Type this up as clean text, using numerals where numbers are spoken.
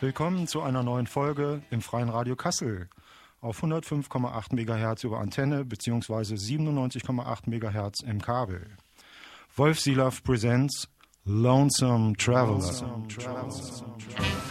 Willkommen zu einer neuen Folge im Freien Radio Kassel auf 105,8 MHz über Antenne bzw. 97,8 MHz im Kabel. Wolf Silaff presents Lonesome Traveler.